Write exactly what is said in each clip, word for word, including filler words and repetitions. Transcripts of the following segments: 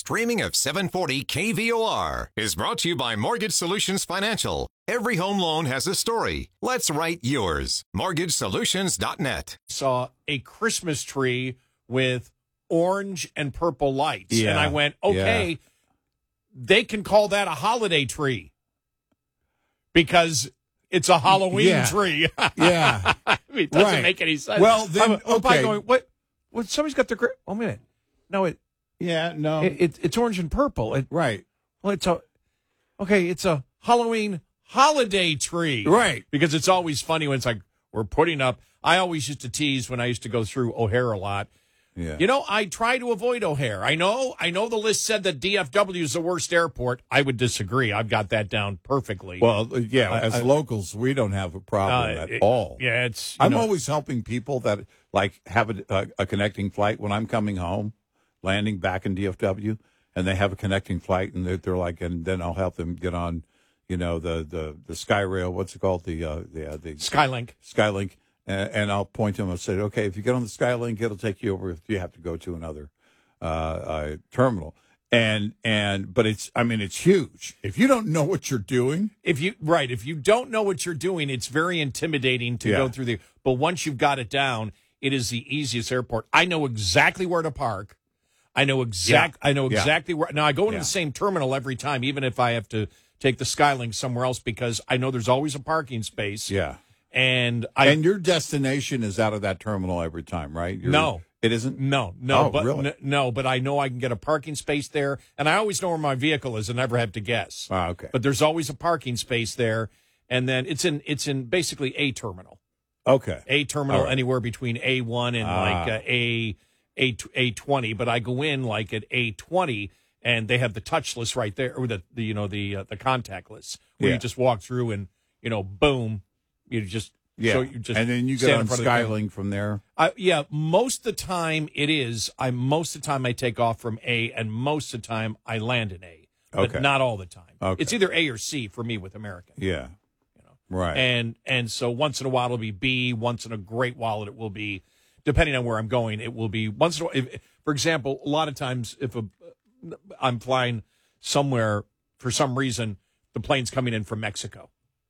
streaming of seven forty K V O R is brought to you by Mortgage Solutions Financial. Every home loan has a story. Let's write yours. mortgage solutions dot net. Saw a Christmas tree with orange and purple lights. Yeah, and I went, okay, yeah. they can call that a holiday tree because it's a Halloween Yeah. tree. Yeah. I mean, it doesn't Right. make any sense. Well, then, I'm, I'm probably okay. going, what? What? Somebody's got the. Gr- oh, minute. No, it, Yeah, no. it, it it's orange and purple. It, right. well, it's a. Okay, it's a Halloween holiday tree. Right. Because it's always funny when it's like, we're putting up. I always used to tease when I used to go through O'Hare a lot. Yeah. You know, I try to avoid O'Hare. I know, I know the list said that D F W is the worst airport. I would disagree. I've got that down perfectly. Well, yeah, I- as I- locals, we don't have a problem Uh, at it- all. Yeah, it's. you I'm know, always helping people that, like, have a, a, a connecting flight when I'm coming home, landing back in D F W, and they have a connecting flight, and they're, they're like, and then I'll help them get on, you know, the, the, the SkyRail, what's it called? The, uh, the, uh, the Skylink. Skylink. And, and I'll point to them and say, okay, if you get on the Skylink, it'll take you over if you have to go to another uh, uh, terminal. And, and, but it's, I mean, it's huge. If you don't know what you're doing. If you right, if you don't know what you're doing, it's very intimidating to Yeah. go through the. But once you've got it down, it is the easiest airport. I know exactly where to park. I know exact. Yeah. I know Yeah. exactly where. Now I go into Yeah. the same terminal every time, even if I have to take the Skylink somewhere else, because I know there's always a parking space. Yeah. And I And your destination is out of that terminal every time, right? You're, No. It isn't? no, no, Oh, but really? n- no, but I know I can get a parking space there, and I always know where my vehicle is, and never have to guess. Ah, okay. But there's always a parking space there, and then it's in it's in basically a terminal. Okay. A terminal All right. anywhere between A one and Ah. like uh, A A A twenty, but I go in like at A twenty and they have the touchless right there, or the, the you know the uh, the contactless where Yeah. you just walk through and you know boom, you just Yeah. so you just and then you stand get in on front of the camera. Skylink from there. I, yeah, most of the time it is. I most of the time I take off from A, and most of the time I land in A, but Okay. not all the time. Okay. It's either A or C for me with American. Yeah. Right. And and so once in a while it'll be B, once in a great while it will be, depending on where I'm going, it will be once in a while. If, for example, a lot of times if a, I'm flying somewhere for some reason, the plane's coming in from Mexico.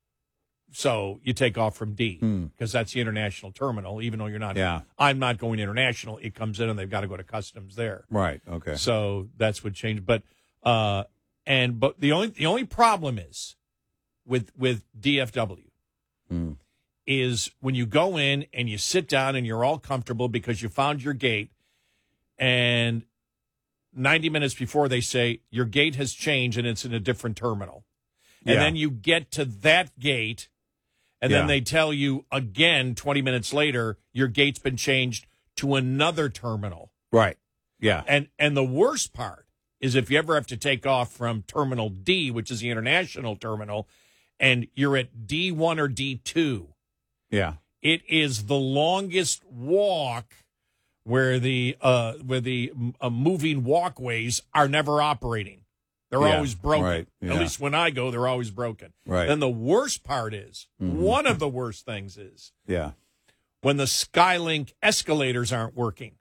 So you take off from D because that's the international terminal, even though you're not. Yeah. I'm not going international. It comes in and they've got to go to customs there. right. Okay. So that's what changed. But uh, and but the only the only problem is with with D F W Mm. is when you go in and you sit down and you're all comfortable because you found your gate, and ninety minutes before they say your gate has changed and it's in a different terminal, and Yeah. then you get to that gate, and Yeah. then they tell you again twenty minutes later your gate's been changed to another terminal. Right. Yeah. And and the worst part is if you ever have to take off from Terminal D, which is the international terminal, and you're at D one or D two, Yeah. it is the longest walk where the uh, where the uh, moving walkways are never operating. They're Yeah, always broken. right, At yeah. least when I go, they're always broken. Right. Then the worst part is, Mhm. one of the worst things is Yeah. when the Skylink escalators aren't working.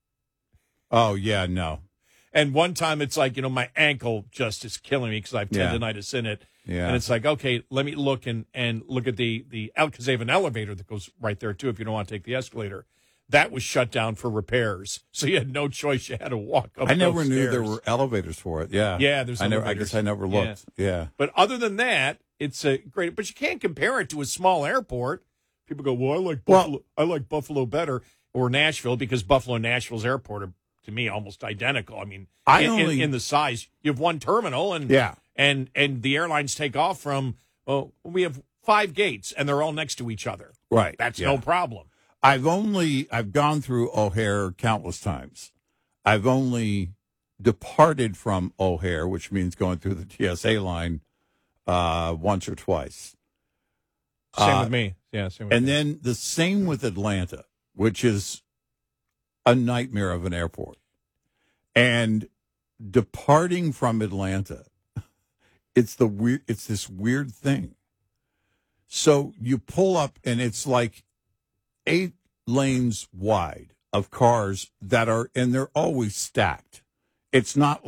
Oh, yeah. No. And one time it's like, you know, my ankle just is killing me because I have Yeah. tendonitis in it. Yeah. And it's like, okay, let me look and, and look at the, the, because they have an elevator that goes right there too if you don't want to take the escalator. That was shut down for repairs. So you had no choice. You had to walk up I never those knew there stairs. were elevators for it. Yeah. Yeah, there's I never. I elevators. guess I never Yeah. looked. Yeah. But other than that, it's a great, but you can't compare it to a small airport. People go, well, I like Well- Buffalo, I like Buffalo better, or Nashville, because Buffalo and Nashville's airport are, to me, almost identical. I mean, I in, in- only- in the size, you have one terminal, and Yeah. and and the airlines take off from. Well, we have five gates, and they're all next to each other. Right. That's yeah. no problem. I've only I've gone through O'Hare countless times. I've only departed from O'Hare, which means going through the T S A line, uh, once or twice. Same Uh, with me. Yeah, same with And me. then the same with Atlanta, which is a nightmare of an airport. And departing from Atlanta, it's the weird it's this weird thing. So you pull up and it's like eight lanes wide of cars that are and they're always stacked. It's not